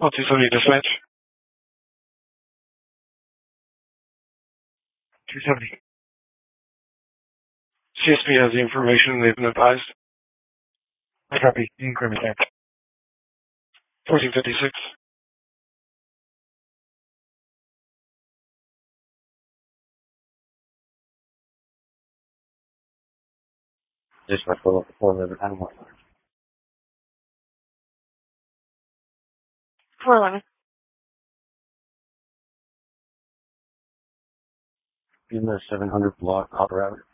Oh, 270 dispatch. 270. CSP has the information they've been advised. I copy. You can clear me there. 1456. Dispatch for 411. 411. In the 700 block operator.